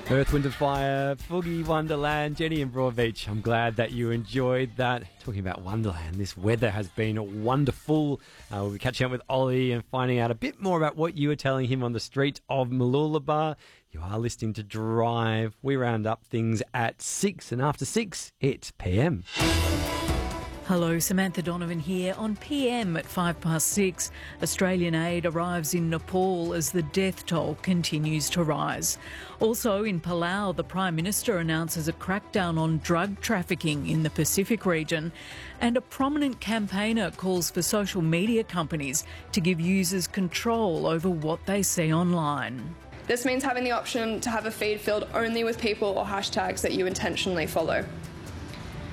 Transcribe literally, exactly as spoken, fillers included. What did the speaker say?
Earth, Wind and Fire, Foogie Wonderland, Jenny and Broadbeach. I'm glad that you enjoyed that. Talking about Wonderland, this weather has been wonderful. Uh, we'll be catching up with Ollie and finding out a bit more about what you were telling him on the street of Mooloolaba. You are listening to Drive. We round up things at six, and after six, it's P M. Hello, Samantha Donovan here. On P M at five past six, Australian aid arrives in Nepal as the death toll continues to rise. Also in Palau, the Prime Minister announces a crackdown on drug trafficking in the Pacific region, and a prominent campaigner calls for social media companies to give users control over what they see online. This means having the option to have a feed filled only with people or hashtags that you intentionally follow.